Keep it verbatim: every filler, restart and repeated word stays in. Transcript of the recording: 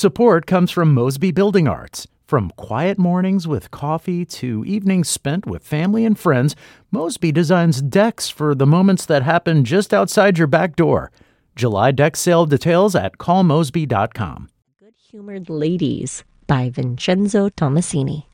Support comes from Mosby Building Arts. From quiet mornings with coffee to evenings spent with family and friends, Mosby designs decks for the moments that happen just outside your back door. July deck sale details at call mosby dot com. Good Humored Ladies by Vincenzo Tomasini.